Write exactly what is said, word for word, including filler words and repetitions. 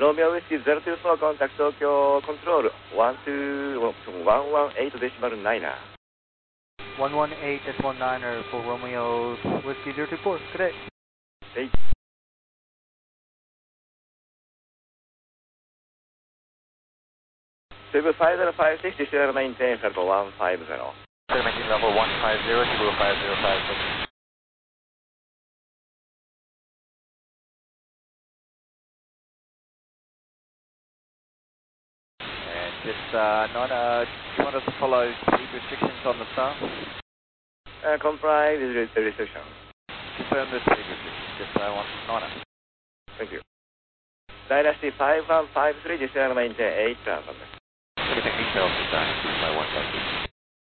Romeo Whiskey zero two four contact Tokyo control one two one one eight decimal niner. one one eight decimal niner for Romeo Whiskey zero two four. Good day. Hey. Cebu five zero five six, decimal maintain level one five zero. Decimal maintain level one five zero, Cebu five zero five six. Just uh, not, uh, do you want us to follow speed restrictions on the star? Uh, comply with the restriction. Confirm the speed restrictions, just uh, want Nana. Thank you. Dynasty five one five three, decimal maintain eight thousand. Anything eight thousand, Dynasty by one five three.